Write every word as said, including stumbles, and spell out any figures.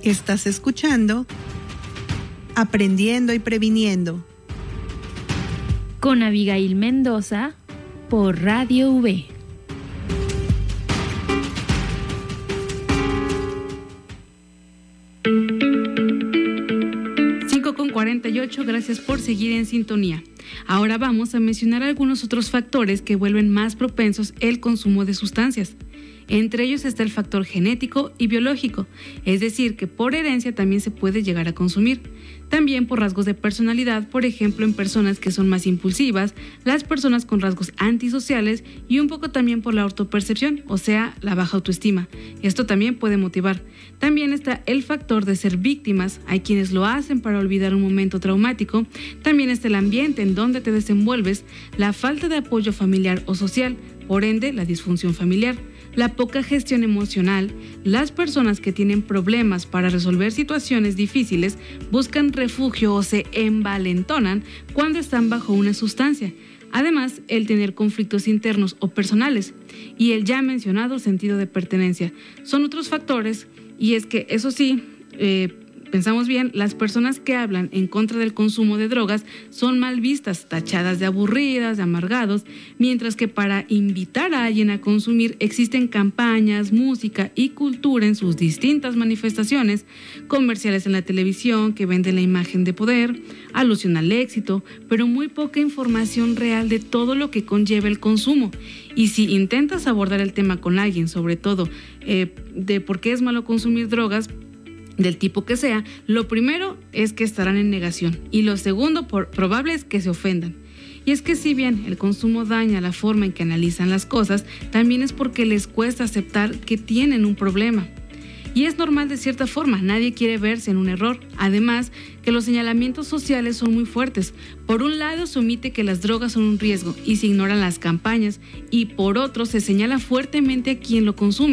Estás escuchando Aprendiendo y Previniendo con Abigail Mendoza por Radio V. cinco con cuarenta y ocho, gracias por seguir en sintonía. Ahora vamos a mencionar algunos otros factores que vuelven más propensos el consumo de sustancias. Entre ellos está el factor genético y biológico, es decir, que por herencia también se puede llegar a consumir. También por rasgos de personalidad, por ejemplo, en personas que son más impulsivas, las personas con rasgos antisociales y un poco también por la autopercepción, o sea, la baja autoestima. Esto también puede motivar. También está el factor de ser víctimas, hay quienes lo hacen para olvidar un momento traumático. También está el ambiente en donde te desenvuelves, la falta de apoyo familiar o social, por ende, la disfunción familiar, la poca gestión emocional. Las personas que tienen problemas para resolver situaciones difíciles buscan refugio o se envalentonan cuando están bajo una sustancia. Además, el tener conflictos internos o personales y el ya mencionado sentido de pertenencia son otros factores, y es que eso sí, eh, pensamos bien, las personas que hablan en contra del consumo de drogas son mal vistas, tachadas de aburridas, de amargados, mientras que para invitar a alguien a consumir existen campañas, música y cultura en sus distintas manifestaciones, comerciales en la televisión que venden la imagen de poder, alusión al éxito, pero muy poca información real de todo lo que conlleva el consumo. Y si intentas abordar el tema con alguien, sobre todo eh, de por qué es malo consumir drogas, del tipo que sea, lo primero es que estarán en negación y lo segundo por, probable es que se ofendan. Y es que si bien el consumo daña la forma en que analizan las cosas, también es porque les cuesta aceptar que tienen un problema. Y es normal de cierta forma, nadie quiere verse en un error. Además, que los señalamientos sociales son muy fuertes. Por un lado se omite que las drogas son un riesgo y se ignoran las campañas, y por otro se señala fuertemente a quien lo consume.